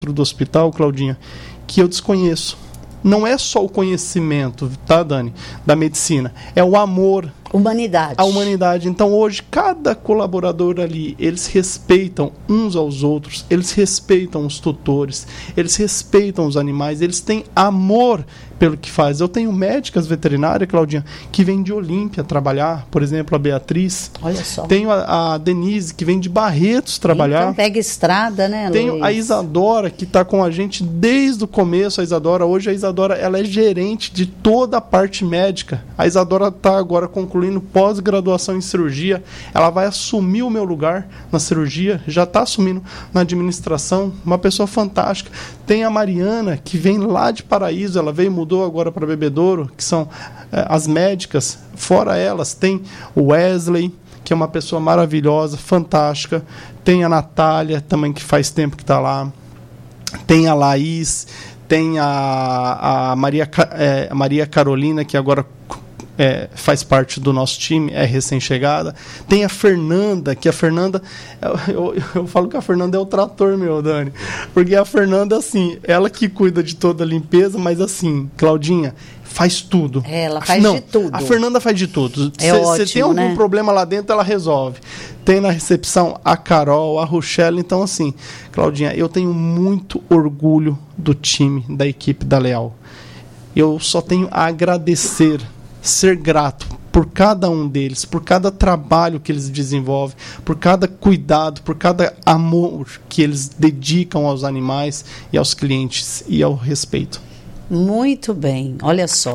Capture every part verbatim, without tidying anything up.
do hospital, Claudinha, que eu desconheço. Não é só o conhecimento, tá, Dani, da medicina, é o amor. Humanidade. A humanidade. Então, hoje, cada colaborador ali, eles respeitam uns aos outros, eles respeitam os tutores, eles respeitam os animais, eles têm amor pelo que faz. Eu tenho médicas veterinárias, Claudinha, que vêm de Olímpia trabalhar, por exemplo, a Beatriz. Olha só. Tenho a, a Denise, que vem de Barretos trabalhar. Então pega estrada, né, Luiz? Tenho a Isadora, que está com a gente desde o começo. A Isadora, hoje a Isadora, ela é gerente de toda a parte médica. A Isadora está agora concluindo pós-graduação em cirurgia. Ela vai assumir o meu lugar na cirurgia, já está assumindo na administração. Uma pessoa fantástica. Tem a Mariana, que vem lá de Paraíso, ela veio, mudou agora para Bebedouro, que são é, as médicas. Fora elas, tem o Wesley, que é uma pessoa maravilhosa, fantástica. Tem a Natália, também, que faz tempo que está lá. Tem a Laís, tem a, a, Maria, é, a Maria Carolina, que agora é, faz parte do nosso time, é recém-chegada. Tem a Fernanda, que a Fernanda... Eu, eu, eu falo que a Fernanda é o trator meu, Dani. Porque a Fernanda, assim, ela que cuida de toda a limpeza, mas assim, Claudinha... faz tudo. Ela faz Não, de tudo. A Fernanda faz de tudo. É ótimo, você tem algum né? problema lá dentro, ela resolve. Tem na recepção a Carol, a Rochelle. Então, assim, Claudinha, eu tenho muito orgulho do time, da equipe da Leal. Eu só tenho a agradecer, ser grato por cada um deles, por cada trabalho que eles desenvolvem, por cada cuidado, por cada amor que eles dedicam aos animais e aos clientes e ao respeito. Muito bem, olha só.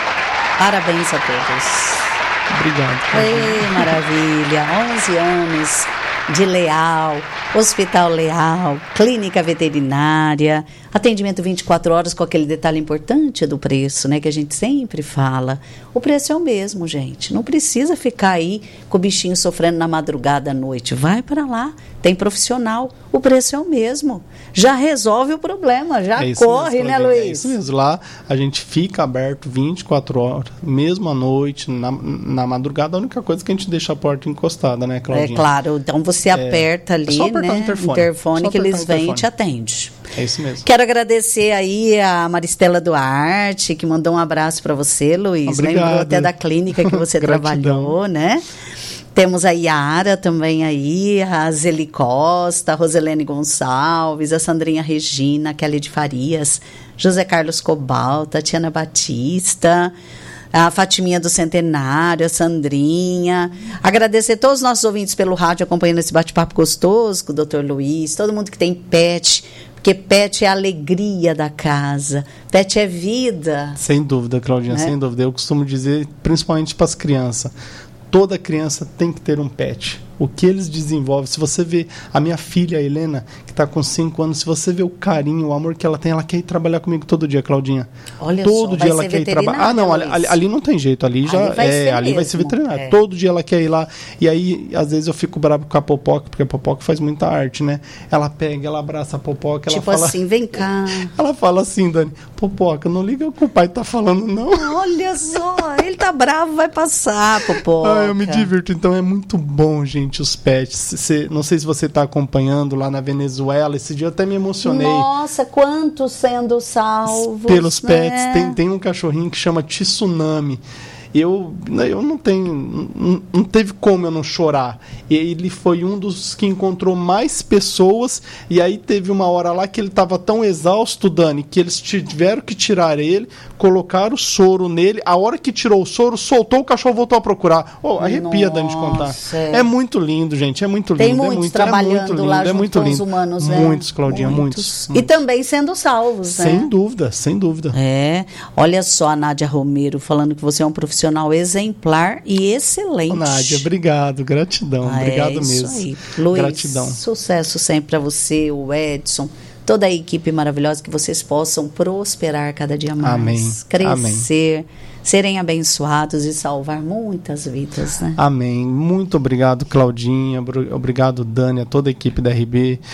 Parabéns a todos. Obrigado. Ei, maravilha. onze anos de Leal, Hospital Leal, Clínica Veterinária, atendimento vinte e quatro horas, com aquele detalhe importante do preço, né, que a gente sempre fala. O preço é o mesmo, gente. Não precisa ficar aí com o bichinho sofrendo na madrugada à noite. Vai para lá, tem profissional. O preço é o mesmo. Já resolve o problema, já é corre, mesmo, né, Luiz? É isso mesmo. Lá a gente fica aberto vinte e quatro horas, mesmo à noite, na, na madrugada. A única coisa que a gente deixa a porta encostada, né, Claudinha? É claro. Então você aperta é, ali, é só apertar, né? O interfone, interfone que eles vêm e te atende. É isso mesmo. Quero agradecer aí a Maristela Duarte, que mandou um abraço para você, Luiz. Obrigado. Lembrou até da clínica que você trabalhou, né? Temos a Yara também aí, a Zeli Costa, a Roselene Gonçalves, a Sandrinha Regina, a Kelly de Farias, José Carlos Cobal, Tatiana Batista, a Fatiminha do Centenário, a Sandrinha. Agradecer a todos os nossos ouvintes pelo rádio acompanhando esse bate-papo gostoso com o doutor Luiz, todo mundo que tem pet, porque pet é a alegria da casa, pet é vida. Sem dúvida, Claudinha, né? Sem dúvida. Eu costumo dizer, principalmente para as crianças, toda criança tem que ter um pet. O que eles desenvolvem, se você vê a minha filha, a Helena, que está com cinco anos, se você vê o carinho, o amor que ela tem, ela quer ir trabalhar comigo todo dia, Claudinha. Olha todo só, dia ela quer ir trabalhar. Ah, não, ali, ali, ali não tem jeito, ali já ali vai é, ser, ali vai ser veterinário. É. Todo dia ela quer ir lá. E aí, às vezes, eu fico bravo com a Popoca, porque a Popoca faz muita arte, né? Ela pega, ela abraça a Popoca, ela tipo fala... assim, vem cá. Ela fala assim, Dani, Popoca, não liga o que o pai tá falando, não. Olha só, ele tá bravo, vai passar, Popoca. Ah, eu me divirto, então é muito bom, gente, os pets. Você, não sei se você está acompanhando lá na Venezuela. Esse dia eu até me emocionei. Nossa, quantos sendo salvos. Pelos né? pets. Tem, tem um cachorrinho que chama Tsunami. Eu, eu não tenho... Não, não teve como eu não chorar. Ele foi um dos que encontrou mais pessoas. E aí teve uma hora lá que ele estava tão exausto, Dani, que eles tiveram que tirar ele, colocaram o soro nele. A hora que tirou o soro, soltou, o cachorro voltou a procurar. Oh, arrepia, Nossa, Dani, de contar. É. é muito lindo, gente. É muito lindo. Tem muitos é muito, trabalhando é muito lindo, lá é junto muito com lindo. os humanos, né? Muitos, Claudinha, muitos. muitos. muitos. E também sendo salvos, né? Sem dúvida, sem dúvida. É. Olha só a Nádia Romero falando que você é um profissional profissional exemplar e excelente. Ô, Nádia, obrigado, gratidão, ah, obrigado é isso mesmo. Aí. Luiz, gratidão. Sucesso sempre para você, o Edson, toda a equipe maravilhosa, que vocês possam prosperar cada dia mais, Amém. crescer, Amém. serem abençoados e salvar muitas vidas, né? Amém. Muito obrigado, Claudinha, obrigado, Dani, a toda a equipe da R B.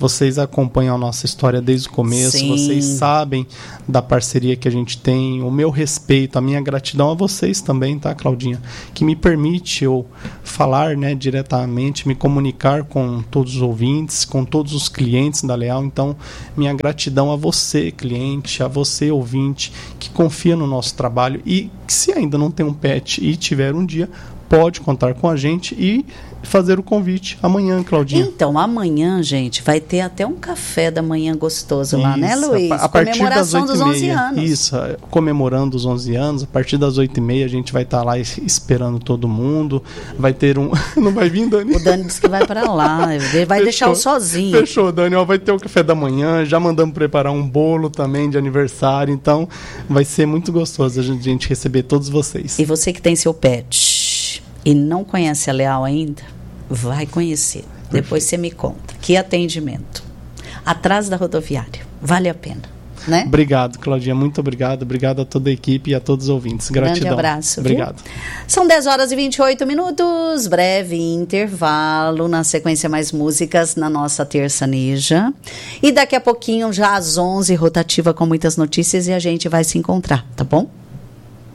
Vocês acompanham a nossa história desde o começo, Sim. vocês sabem da parceria que a gente tem, o meu respeito, a minha gratidão a vocês também, tá, Claudinha? Que me permite eu falar, né, diretamente, me comunicar com todos os ouvintes, com todos os clientes da Leal. Então, minha gratidão a você, cliente, a você, ouvinte, que confia no nosso trabalho e que, se ainda não tem um pet e tiver um dia, pode contar com a gente e fazer o convite amanhã, Claudinha. Então, amanhã, gente, vai ter até um café da manhã gostoso lá, Isso, né, Luiz? A, a partir Comemoração das dos onze oito e meia. anos. Isso, comemorando os onze anos. A partir das oito e meia a gente vai estar lá esperando todo mundo. Vai ter um... Não vai vir, Dani? O Dani disse que vai para lá. Ele vai Fechou. deixar o sozinho. Fechou, Dani. Ó, vai ter o café da manhã. Já mandamos preparar um bolo também de aniversário. Então, vai ser muito gostoso a gente, a gente receber todos vocês. E você que tem seu pet e não conhece a Leal ainda, vai conhecer. Perfeito. Depois você me conta. Que atendimento. Atrás da rodoviária. Vale a pena, né? Obrigado, Claudinha. Muito obrigado. Obrigado a toda a equipe e a todos os ouvintes. Gratidão. Grande abraço. Obrigado. Viu? São dez horas e vinte e oito minutos. Breve intervalo. Na sequência, mais músicas na nossa terçaneja. E daqui a pouquinho, já às onze, rotativa com muitas notícias, e a gente vai se encontrar, tá bom?